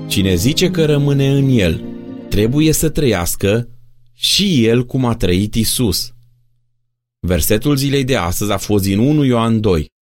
Cine zice că rămâne în El, trebuie să trăiască și el cum a trăit Isus. Versetul zilei de astăzi a fost din 1 Ioan 2.